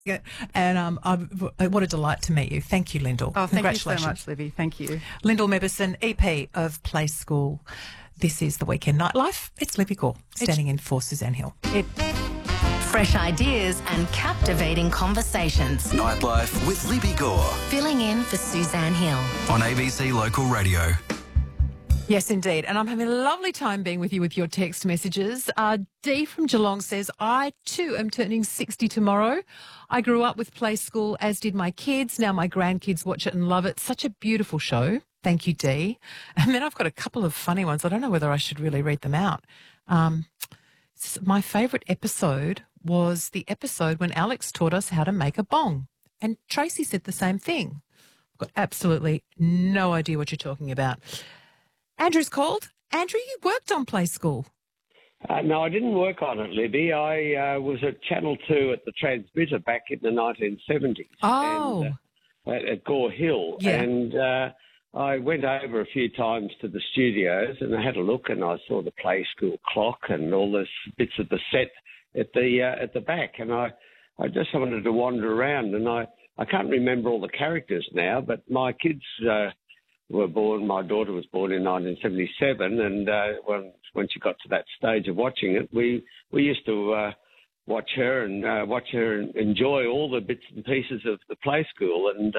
And what a delight to meet you. Thank you, Lyndall. Oh, thank you so Congratulations. much, Libby. Thank you. Lyndall Mebison, EP of Play School. This is The Weekend Nightlife. It's Libby Gore, standing in for Suzanne Hill. Fresh ideas and captivating conversations. Nightlife with Libby Gore Filling in for Suzanne Hill. on ABC Local Radio. Yes, indeed. And I'm having a lovely time being with you with your text messages. Dee from Geelong says, I too am turning 60 tomorrow. I grew up with Play School, as did my kids. Now my grandkids watch it and love it. Such a beautiful show. Thank you, Dee. And then I've got a couple of funny ones. I don't know whether I should really read them out. My favourite episode was the episode when Alex taught us how to make a bong. And Tracy said the same thing. I've got absolutely no idea what you're talking about. Andrew's called. Andrew, you worked on Play School. No, I didn't work on it, Libby. I was at Channel 2 at the transmitter back in the 1970s. Oh. And, at Gore Hill. Yeah. And I went over a few times to the studios and I had a look and I saw the Play School clock and all this bits of the set at the back. And I just wanted to wander around and I can't remember all the characters now, but my kids were born. My daughter was born in 1977, and when she got to that stage of watching it, we used to watch her and enjoy all the bits and pieces of the Play School, and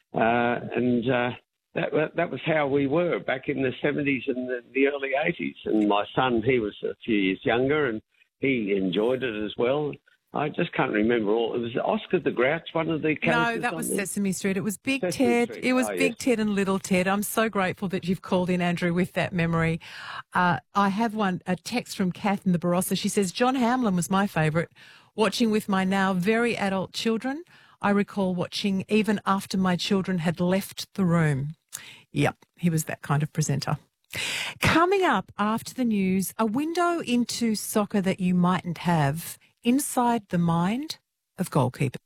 that was how we were back in the 70s and the early 80s. And my son, he was a few years younger, and he enjoyed it as well. I just can't remember all. It was Oscar the Grouch, one of the characters. No, that was there? Sesame Street. It was Big Sesame Ted. Street. It was Oh, Big yes. Ted and Little Ted. I'm so grateful that you've called in, Andrew, with that memory. I have a text from Kath in the Barossa. She says, John Hamlin was my favourite. Watching with my now very adult children, I recall watching even after my children had left the room. Yep, he was that kind of presenter. Coming up after the news, a window into soccer that you mightn't have inside the mind of goalkeepers.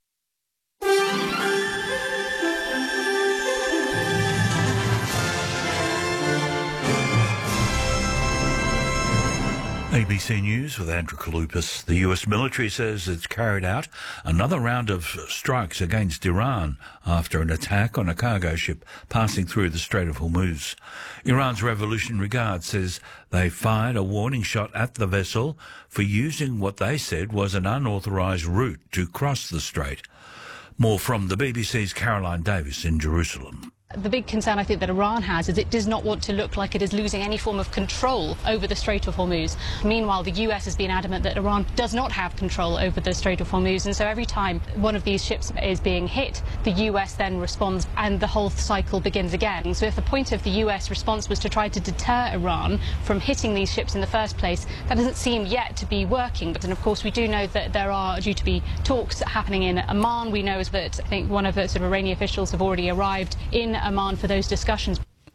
ABC News with Andrew Kalupas. The US military says it's carried out another round of strikes against Iran after an attack on a cargo ship passing through the Strait of Hormuz. Iran's Revolutionary Guard says they fired a warning shot at the vessel for using what they said was an unauthorised route to cross the strait. More from the BBC's Caroline Davis in Jerusalem. The big concern I think that Iran has is it does not want to look like it is losing any form of control over the Strait of Hormuz. Meanwhile, the US has been adamant that Iran does not have control over the Strait of Hormuz, and so every time one of these ships is being hit, the US then responds and the whole cycle begins again. So if the point of the US response was to try to deter Iran from hitting these ships in the first place, that doesn't seem yet to be working. But then, of course, we do know that there are due to be talks happening in Amman. We know that I think one of the sort of Iranian officials have already arrived in Amman for those discussions.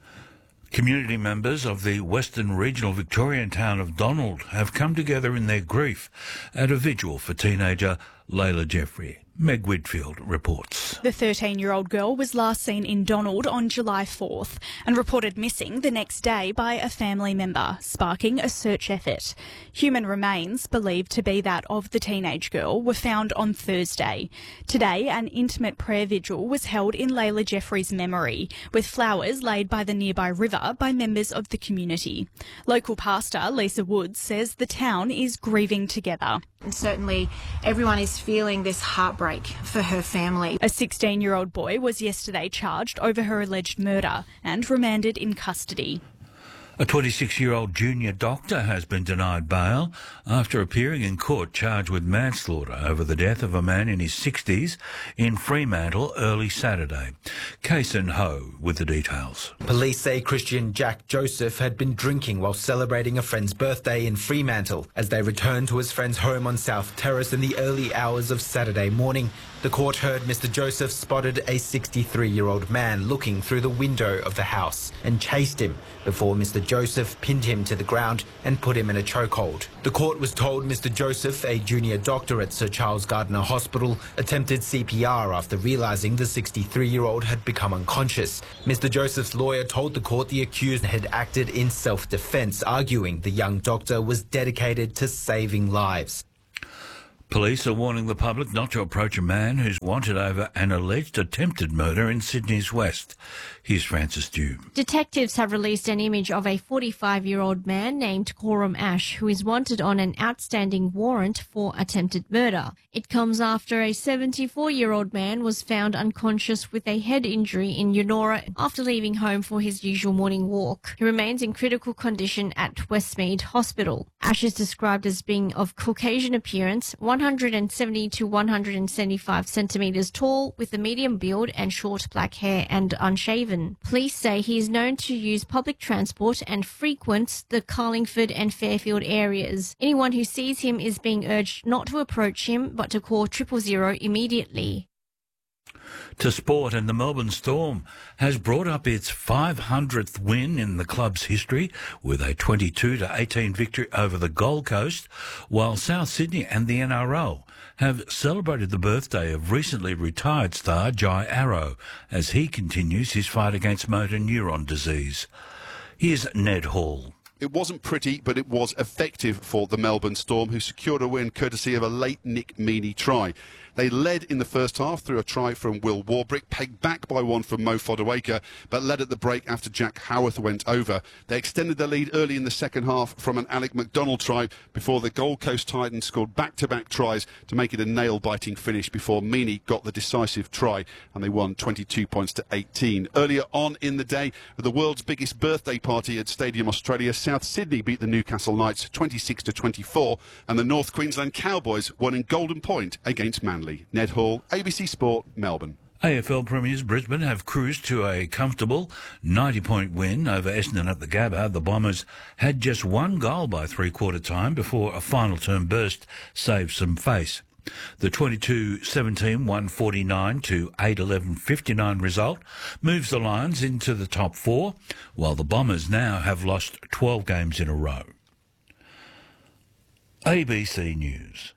Community members of the Western Regional Victorian town of Donald have come together in their grief at a vigil for teenager Layla Jeffrey. Meg Whitfield reports. The 13-year-old girl was last seen in Donald on July 4th and reported missing the next day by a family member, sparking a search effort. Human remains, believed to be that of the teenage girl, were found on Thursday. Today, an intimate prayer vigil was held in Layla Jeffrey's memory, with flowers laid by the nearby river by members of the community. Local pastor Lisa Woods says the town is grieving together. And certainly everyone is feeling this heartbreak for her family. A 16-year-old boy was yesterday charged over her alleged murder and remanded in custody. A 26-year-old junior doctor has been denied bail after appearing in court charged with manslaughter over the death of a man in his 60s in Fremantle early Saturday. Kason Ho with the details. Police say Christian Jack Joseph had been drinking while celebrating a friend's birthday in Fremantle. As they returned to his friend's home on South Terrace in the early hours of Saturday morning, the court heard Mr. Joseph spotted a 63-year-old man looking through the window of the house and chased him before Mr. Joseph pinned him to the ground and put him in a chokehold. The court was told Mr. Joseph, a junior doctor at Sir Charles Gardner Hospital, attempted CPR after realising the 63-year-old had become unconscious. Mr. Joseph's lawyer told the court the accused had acted in self-defence, arguing the young doctor was dedicated to saving lives. Police are warning the public not to approach a man who's wanted over an alleged attempted murder in Sydney's west. Here's Francis Dew. Detectives have released an image of a 45-year-old man named Coram Ash, who is wanted on an outstanding warrant for attempted murder. It comes after a 74-year-old man was found unconscious with a head injury in Eunora after leaving home for his usual morning walk. He remains in critical condition at Westmead Hospital. Ash is described as being of Caucasian appearance, 170 to 175 centimetres tall, with a medium build and short black hair and unshaven. Police say he is known to use public transport and frequents the Carlingford and Fairfield areas. Anyone who sees him is being urged not to approach him, but to call 000 immediately. To sport, and the Melbourne Storm has brought up its 500th win in the club's history with a 22-18 victory over the Gold Coast, while South Sydney and the NRL have celebrated the birthday of recently retired star Jai Arrow as he continues his fight against motor neuron disease. Here's Ned Hall. It wasn't pretty, but it was effective for the Melbourne Storm, who secured a win courtesy of a late Nick Meaney try. They led in the first half through a try from Will Warbrick, pegged back by one from Mo Fodawaker, but led at the break after Jack Howarth went over. They extended their lead early in the second half from an Alec McDonald try before the Gold Coast Titans scored back-to-back tries to make it a nail-biting finish before Meaney got the decisive try, and they won 22 points to 18. Earlier on in the day, at the world's biggest birthday party at Stadium Australia, South Sydney beat the Newcastle Knights 26-24, and the North Queensland Cowboys won in Golden Point against Manly. Ned Hall, ABC Sport, Melbourne. AFL Premiers Brisbane have cruised to a comfortable 90-point win over Essendon at the Gabba. The Bombers had just one goal by three-quarter time before a final term burst saved some face. The 22-17 149 to 8-11-59 result moves the Lions into the top four, while the Bombers now have lost 12 games in a row. ABC News.